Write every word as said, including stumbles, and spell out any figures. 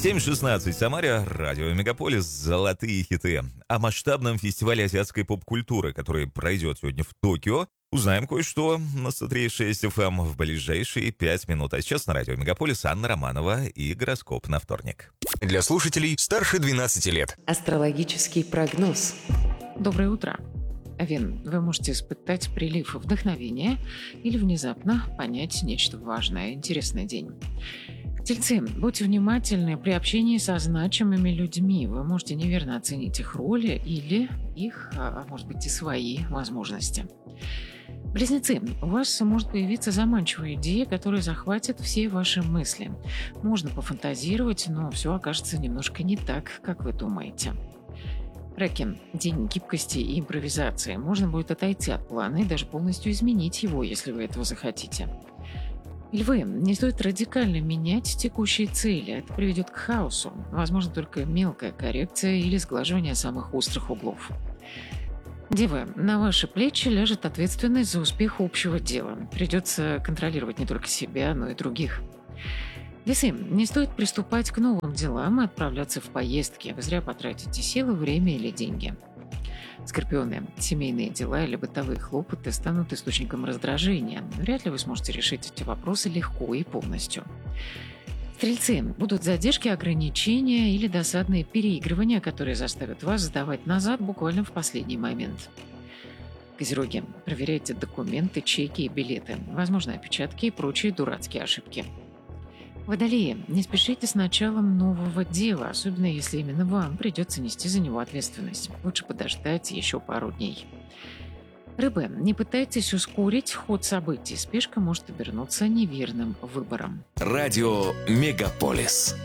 семь шестнадцать в Самаре, радио Мегаполис, золотые хиты. О масштабном фестивале азиатской поп-культуры, который пройдет сегодня в Токио, узнаем кое-что на сто три и шесть эф эм в ближайшие пять минут. А сейчас на радио Мегаполис Анна Романова и гороскоп на вторник. Для слушателей старше двенадцати лет. Астрологический прогноз. Доброе утро. Овен, вы можете испытать прилив вдохновения или внезапно понять нечто важное. Интересный день. Тельцы, будьте внимательны при общении со значимыми людьми. Вы можете неверно оценить их роли или их, а может быть и свои возможности. Близнецы, у вас может появиться заманчивая идея, которая захватит все ваши мысли. Можно пофантазировать, но все окажется немножко не так, как вы думаете. Раки, день гибкости и импровизации. Можно будет отойти от плана и даже полностью изменить его, если вы этого захотите. Львы, не стоит радикально менять текущие цели. Это приведет к хаосу. Возможно, только мелкая коррекция или сглаживание самых острых углов. Девы, на ваши плечи ляжет ответственность за успех общего дела. Придется контролировать не только себя, но и других. Весы, не стоит приступать к новым делам и отправляться в поездки. Вы зря потратите силы, время или деньги. Скорпионы, семейные дела или бытовые хлопоты станут источником раздражения. Вряд ли вы сможете решить эти вопросы легко и полностью. Стрельцы, будут задержки, ограничения или досадные переигрывания, которые заставят вас сдавать назад буквально в последний момент. Козероги, проверяйте документы, чеки и билеты, возможно, опечатки и прочие дурацкие ошибки. Водолеи, не спешите с началом нового дела, особенно если именно вам придется нести за него ответственность. Лучше подождать еще пару дней. Рыбы, не пытайтесь ускорить ход событий, спешка может обернуться неверным выбором. Радио Мегаполис.